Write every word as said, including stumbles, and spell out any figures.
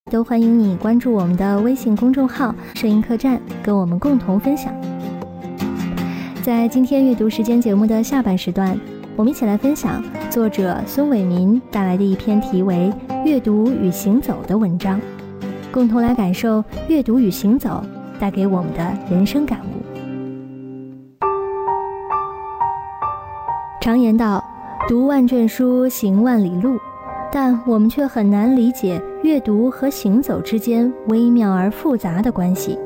都欢迎你关注我们的微信公众号摄影客栈，跟我们共同分享。在今天阅读时间节目的下半时段，我们一起来分享作者孙伟民带来的一篇题为《阅读与行走》的文章，共同来感受阅读与行走带给我们的人生感悟。常言道，读万卷书，行万里路，但我们却很难理解阅读和行走之间微妙而复杂的关系。